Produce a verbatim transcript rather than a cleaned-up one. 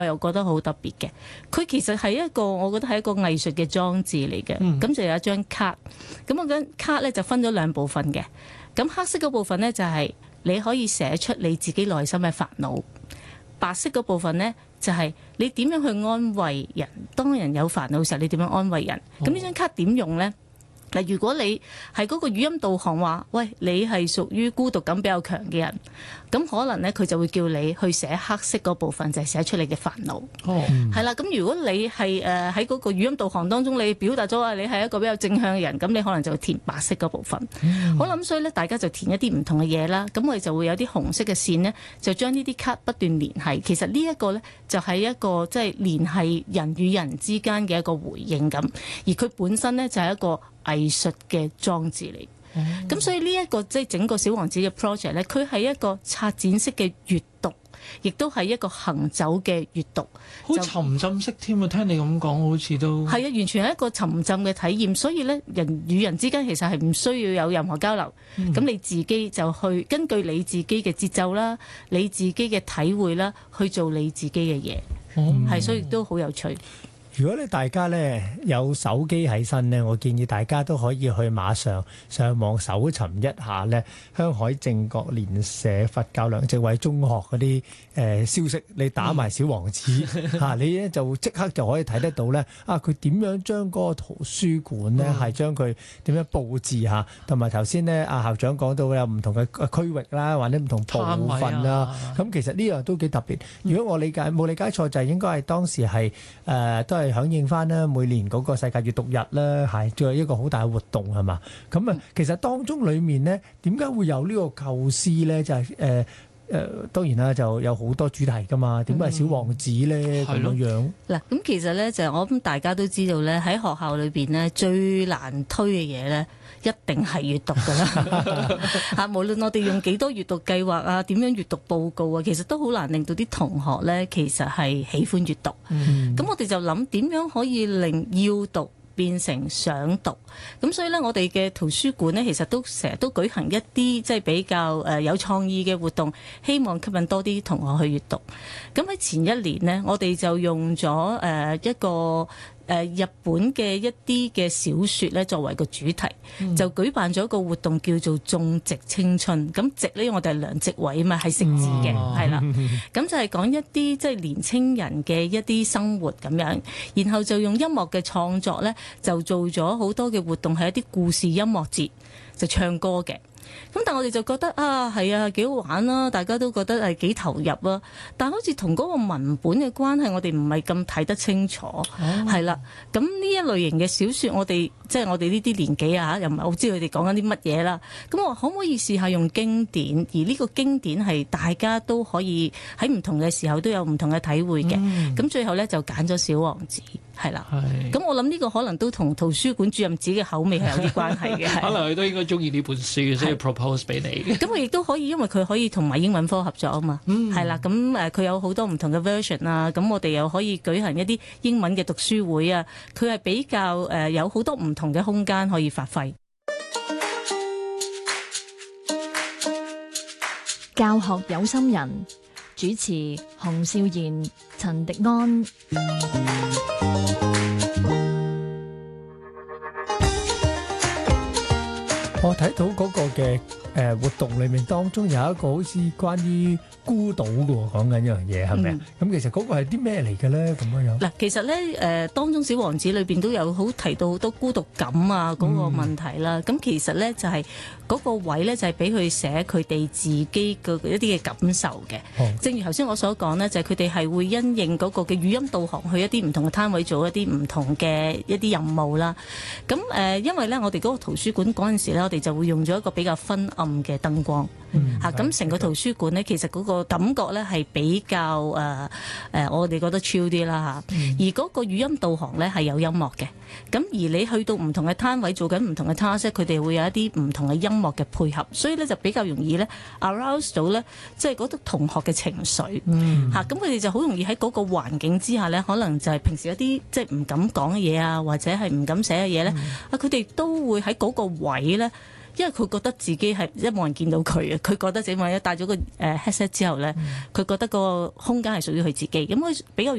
我又覺得好特別嘅。佢其實係一個，我覺得係一個藝術嘅裝置嚟嘅。咁、嗯、就有一張卡，咁我張卡咧就分咗兩部分嘅。咁黑色嗰部分咧就係你可以寫出你自己內心嘅煩惱，白色嗰部分咧就係你點樣去安慰人。當人有煩惱嘅時候，你點樣安慰人？咁呢張卡點用咧？嗱，如果你係嗰個語音導航話，喂，你係屬於孤獨感比較強嘅人，咁可能咧佢就會叫你去寫黑色嗰部分，就係、是、寫出你嘅煩惱。哦，係啦，咁如果你係誒喺嗰個語音導航當中，你表達咗話你係一個比較正向嘅人，咁你可能就會填白色嗰部分。嗯、好啦，咁所以咧大家就填一啲唔同嘅嘢啦，咁我哋就會有啲紅色嘅線呢，就將呢啲卡不斷聯繫。其實呢一個咧就係一個即係聯繫人與人之間嘅一個回應咁，而佢本身咧就係一個藝術嘅裝置嚟，咁、嗯、所以呢、這、一個即係、就是、整個小王子嘅 project 咧，佢係一個策展式嘅閱讀，亦都係一個行走嘅閱讀， 好沉浸式添啊！聽你咁講，好似都係啊，完全係一個沉浸嘅體驗。所以咧，人與人之間其實係唔需要有任何交流，咁、嗯、你自己就去根據你自己嘅節奏啦，你自己嘅體會啦，去做你自己嘅嘢，係、嗯、所以都好有趣。 如果你大家咧有手機喺身咧，我建議大家都可以去馬上上網搜尋一下咧香海正覺蓮社佛教梁靜慧中學嗰啲誒消息，你打埋小王子嚇，你咧就即刻就可以睇得到咧啊！佢點樣將嗰個圖書館咧係將佢點樣佈置嚇，同埋頭先咧阿校長講到有唔同嘅區域啦，或者唔同部分啦，咁其實呢樣都幾特別。如果我理解冇理解錯，就係應該係當時係誒都係。係響應翻啦，每年嗰個世界閱讀日啦，係仲有一個好大嘅活動係嘛？咁啊，其實當中裡面咧，點解會有呢個構思咧？就係誒誒，當然啦，就有好多主題噶嘛。點解係小王子咧咁樣樣？嗱， 咁其實咧就我諗大家都知道咧，喺學校裏邊咧最難推嘅嘢咧，一定係閱讀噶啦嚇。無論我哋用幾多閱讀計劃啊，點樣閱讀報告啊，其實都好難令到啲同學咧，其實係喜歡閱讀。咁、嗯、我哋就諗點樣可以令要讀變成想讀，咁所以咧，我哋嘅圖書館咧，其實都成日都舉行一啲即係比較誒有創意嘅活動，希望吸引多啲同學去閱讀。咁喺前一年呢，我哋就用咗誒一個誒日本嘅一啲嘅小說咧作為個主題，嗯、就舉辦咗一個活動叫做種植青春。咁植呢，我哋係梁植偉啊嘛，係食字嘅，係啦。咁就係講一啲即係年青人嘅一啲生活咁樣，然後就用音樂嘅創作咧，就做咗好多嘅活動，係一啲故事音樂節，就唱歌嘅。咁但係我哋就覺得啊，係啊，幾好玩啦，大家都覺得係幾投入啊。但係好似同嗰個文本嘅關係，我哋唔係咁睇得清楚，係啦、哦。咁呢一類型嘅小説，我哋即係我哋呢啲年紀啊，又唔係好知佢哋講緊啲乜嘢啦。咁我可唔可以試下用經典？而呢個經典係大家都可以喺唔同嘅時候都有唔同嘅體會嘅。咁、嗯、最後咧就揀咗小王子。係啦，咁我諗呢個可能都同圖書館主任自己嘅口味係有啲關係嘅。可能佢都應該中意呢本書，所以 propose 俾你。 咁我亦都可以，因為佢可以同埋英文科合作啊嘛。嗯，係啦，咁誒佢有好多唔同嘅 version 啊，咁我哋又可以舉行一啲英文嘅讀書會啊。佢係比較誒有好多唔同嘅空間可以發揮。 教學有心人，主持洪少賢、陳迪安。 我睇到嗰個嘅誒活動裏面當中有一個好似關於孤島嘅喎，講緊一樣嘢係咪啊？咁、嗯、其實嗰個係啲咩嚟嘅咧？咁樣樣嗱， 其實咧誒、呃、當中小王子裏邊都有好提到好多孤獨感啊嗰、那個問題啦。咁、嗯、其實咧就係、是、嗰個位咧就係俾佢寫佢哋自己嘅一啲嘅感受嘅。哦、正如頭先我所講咧，就係佢哋係會因應嗰個嘅語音導航去一啲唔同嘅攤位做一啲唔同嘅一啲任務啦。咁誒、呃，因為咧我哋嗰個圖書館嗰陣時咧，我哋就會用咗一個比較昏暗嘅燈光嚇，咁成、嗯啊、個圖書館咧，其實嗰個感覺咧係比較誒誒、呃呃，我哋覺得 chill 啲啦嚇。嗯、而嗰個語音導航咧係有音樂嘅，咁而你去到唔同嘅攤位做緊唔同嘅 task，佢哋會有一啲唔同嘅音樂嘅配合，所以咧就比較容易咧 arouse 到咧，即係嗰啲同學嘅情緒嚇。咁佢哋就好容易喺嗰個環境之下咧，可能就係平時一啲即係唔敢講嘅嘢啊，或者係唔敢寫嘅嘢咧，啊佢哋都會喺嗰個位咧。 因為佢覺得自己係一冇人見到佢嘅，佢覺得自己萬一戴咗個誒 headset 之後咧，佢覺得個空間係屬於佢自己，咁佢比較